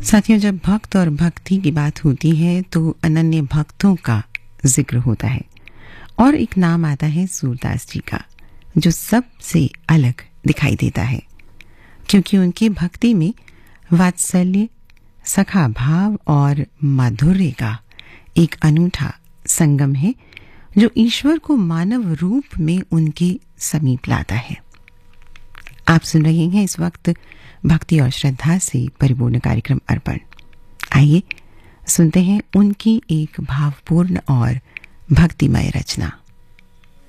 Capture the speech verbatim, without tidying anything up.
साथियों, जब भक्त और भक्ति की बात होती है तो अनन्य भक्तों का जिक्र होता है और एक नाम आता है सूरदास जी का, जो सबसे अलग दिखाई देता है क्योंकि उनकी भक्ति में वात्सल्य, सखा भाव और माधुर्य का एक अनूठा संगम है जो ईश्वर को मानव रूप में उनके समीप लाता है। आप सुन रहे हैं इस वक्त भक्ति और श्रद्धा से परिपूर्ण कार्यक्रम अर्पण। आइए सुनते हैं उनकी एक भावपूर्ण और भक्तिमय रचना।